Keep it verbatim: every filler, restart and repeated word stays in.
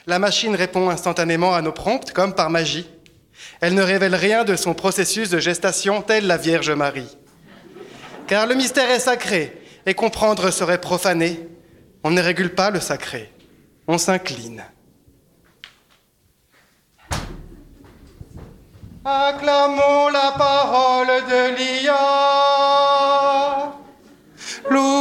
La machine répond instantanément à nos prompts, comme par magie. Elle ne révèle rien de son processus de gestation, telle la Vierge Marie. Car le mystère est sacré, et comprendre serait profaner. On ne régule pas le sacré, on s'incline. Acclamons la parole de l'I A.